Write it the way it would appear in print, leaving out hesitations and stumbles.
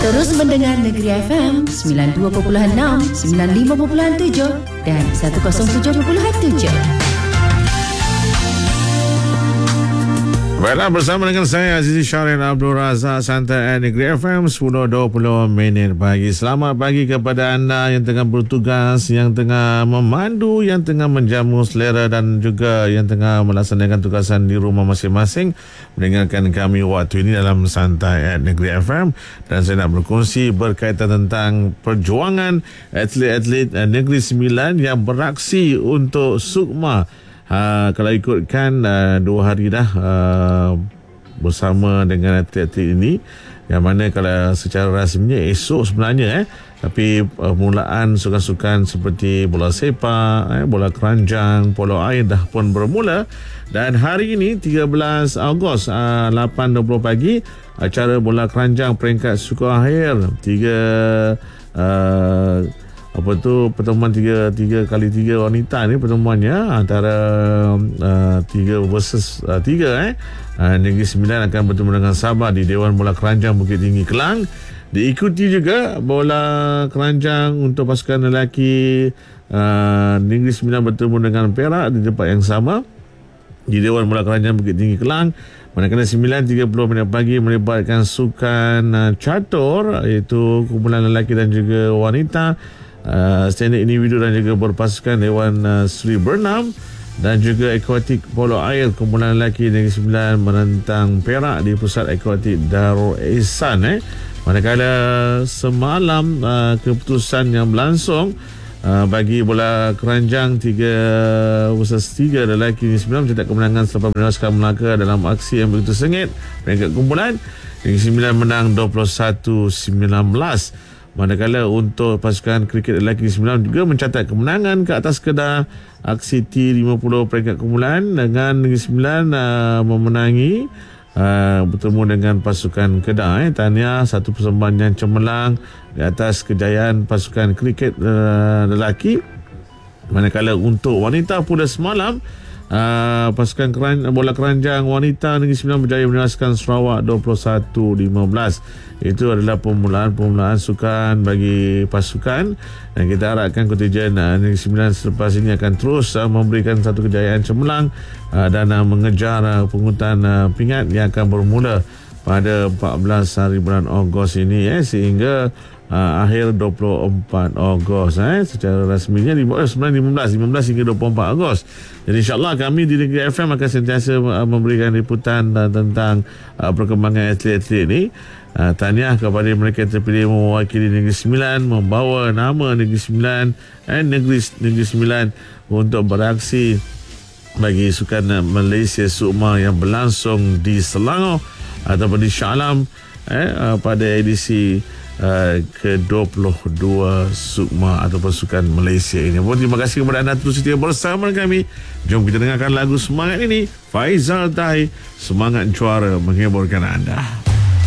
Terus mendengar Negeri FM 92.6, 95.7 dan 107.7. Baiklah, bersama dengan saya Azizi Syahrin Abdul Razak, Santai Negeri FM 10.20 minit pagi. Selamat pagi kepada anda yang tengah bertugas, yang tengah memandu, yang tengah menjamu selera dan juga yang tengah melaksanakan tugasan di rumah masing-masing. Mendengarkan kami waktu ini dalam Santai Negeri FM, dan saya nak berkongsi berkaitan tentang perjuangan atlet-atlet Negeri Sembilan yang beraksi untuk Sukma. Kalau ikutkan 2 hari dah bersama dengan atlet-atlet ini, yang mana kalau secara rasminya esok sebenarnya tapi permulaan sukan-sukan seperti bola sepak, bola keranjang, polo air dah pun bermula. Dan hari ini 13 Ogos 8.20 pagi, acara bola keranjang peringkat sukan akhir pertemuan 3x3 wanita ni, pertemuannya antara 3 versus 3 Negeri Sembilan akan bertemu dengan Sabah di Dewan Bola Keranjang Bukit Tinggi Kelang. Diikuti juga bola keranjang untuk pasukan lelaki, Negeri Sembilan bertemu dengan Perak di tempat yang sama di Dewan Bola Keranjang Bukit Tinggi Kelang. Manakala 9.30 pagi melibatkan sukan catur, iaitu kumpulan lelaki dan juga wanita, standard individu dan juga berpasukan Dewan Seri Bernam, dan juga akuatik polo air kumpulan lelaki Negeri Sembilan menentang Perak di Pusat Akuatik Darul Ihsan. Manakala semalam keputusan yang berlangsung bagi bola keranjang 3 versus 3 lelaki Negeri Sembilan mencetak kemenangan selepas menewaskan Melaka dalam aksi yang begitu sengit. Peringkat kumpulan Negeri Sembilan menang 21-19. Manakala untuk pasukan kriket lelaki Sembilan juga mencatat kemenangan ke atas Kedah aksi T50 peringkat kumpulan, dengan Negeri Sembilan memenangi bertemu dengan pasukan Kedah. Tahniah, satu persembahan yang cemerlang di atas kejayaan pasukan kriket lelaki. Manakala untuk wanita pula semalam, pasukan bola keranjang wanita Negeri Sembilan berjaya menewaskan Sarawak 21-15. Itu adalah permulaan sukan bagi pasukan, dan kita harapkan kontijen Negeri Sembilan selepas ini akan terus memberikan satu kejayaan cemerlang dan mengejar pungutan pingat yang akan bermula pada 14 hari bulan Ogos ini, sehingga akhir 24 Ogos secara rasminya 15 hingga 24 Ogos. Jadi insyaAllah kami di Negeri FM akan sentiasa memberikan liputan tentang perkembangan atlet-atlet ini. Tahniah kepada mereka yang terpilih mewakili Negeri Sembilan, membawa nama Negeri Sembilan dan Negeri Sembilan untuk beraksi bagi sukan Malaysia Sukma yang berlangsung di Selangor ataupun di Shah Alam pada edisi ke-22 Sukma ataupun Sukan Malaysia ini. Terima kasih kepada anda terus setia bersama kami. Jom kita dengarkan lagu semangat ini. Faizal Tai, Semangat Juara, menghiburkan anda.